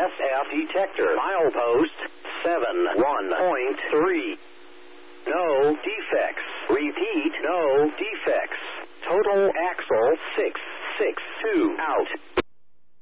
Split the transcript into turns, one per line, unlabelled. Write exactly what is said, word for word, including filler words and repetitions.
S F detector. Milepost seven one point three. No defects. Repeat, no defects. Total axle six six two out.